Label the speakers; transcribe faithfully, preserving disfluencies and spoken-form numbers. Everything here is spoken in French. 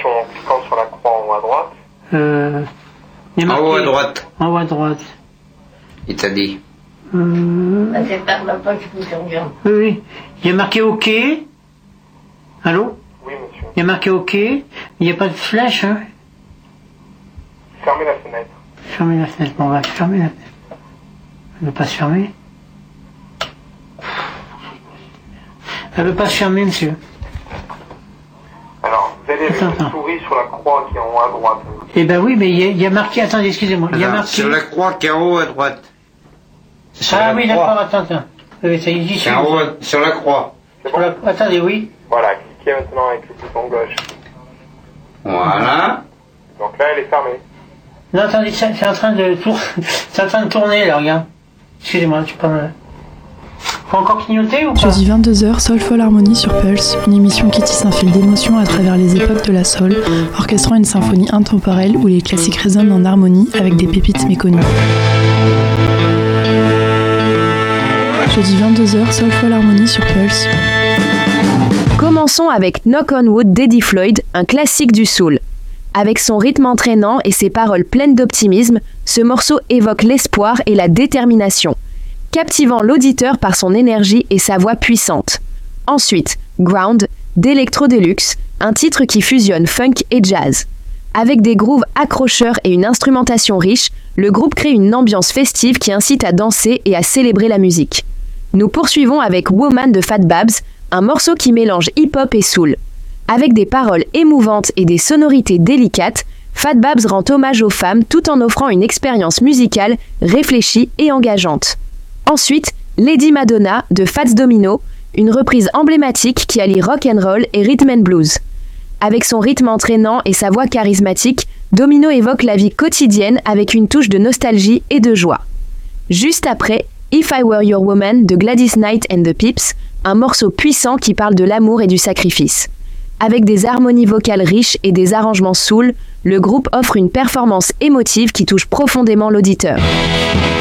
Speaker 1: informations en cliquant sur la croix en haut à droite.
Speaker 2: Euh, il y a marqué,
Speaker 3: En haut à droite.
Speaker 2: En haut à droite.
Speaker 3: Il t'a dit.
Speaker 2: Euh,
Speaker 4: Bah, c'est par la page qui survient.
Speaker 2: oui, oui. Il y a marqué OK. Allô?
Speaker 1: Oui, monsieur.
Speaker 2: Il y a marqué OK. Il n'y a pas de flèche, hein?
Speaker 1: Fermez la fenêtre.
Speaker 2: Fermez la fenêtre. Bon, on va fermer la fenêtre. Elle ne veut pas se fermer. Elle ne veut pas se fermer, monsieur.
Speaker 1: Alors, vous allez avec
Speaker 2: Attends,
Speaker 1: votre
Speaker 2: attends.
Speaker 1: souris sur la croix qui est en haut à droite.
Speaker 2: Eh ben oui, mais il y a, il y a marqué... Attendez, excusez-moi. Il y a
Speaker 3: Alors,
Speaker 2: marqué...
Speaker 3: sur la croix qui est en haut à droite. Sur
Speaker 2: Ah
Speaker 3: la
Speaker 2: oui,
Speaker 3: croix.
Speaker 2: d'accord, attends, attends. Oui, ça y est, j'y suis.
Speaker 3: C'est en haut, à- sur la croix.
Speaker 1: C'est
Speaker 2: Sur
Speaker 1: bon?
Speaker 2: la- Attendez, oui.
Speaker 1: Voilà, cliquez maintenant avec le bouton gauche.
Speaker 3: Voilà.
Speaker 1: Donc là, elle est fermée.
Speaker 2: Non, attendez, c'est c'est en train de tour... c'est en train de tourner, là, regarde. Excusez-moi, tu peux me... Faut encore clignoter ou pas?
Speaker 5: Jeudi vingt-deux heures, Soulful Harmony sur Pulse, une émission qui tisse un fil d'émotion à travers les époques de la soul, orchestrant une symphonie intemporelle où les classiques résonnent en harmonie avec des pépites méconnues. Jeudi vingt-deux heures, Soulful Harmony sur Pulse.
Speaker 6: Commençons avec Knock on Wood d'Eddie Floyd, un classique du soul. Avec son rythme entraînant et ses paroles pleines d'optimisme, ce morceau évoque l'espoir et la détermination, captivant l'auditeur par son énergie et sa voix puissante. Ensuite, Ground d'Electro Deluxe, un titre qui fusionne funk et jazz. Avec des grooves accrocheurs et une instrumentation riche, le groupe crée une ambiance festive qui incite à danser et à célébrer la musique. Nous poursuivons avec Woman de Fat Babs, un morceau qui mélange hip-hop et soul. Avec des paroles émouvantes et des sonorités délicates, Fat Babs rend hommage aux femmes tout en offrant une expérience musicale réfléchie et engageante. Ensuite, Lady Madonna de Fats Domino, une reprise emblématique qui allie rock and roll et rhythm and blues. Avec son rythme entraînant et sa voix charismatique, Domino évoque la vie quotidienne avec une touche de nostalgie et de joie. Juste après, If I Were Your Woman de Gladys Knight and the Pips, un morceau puissant qui parle de l'amour et du sacrifice. Avec des harmonies vocales riches et des arrangements soul, le groupe offre une performance émotive qui touche profondément l'auditeur.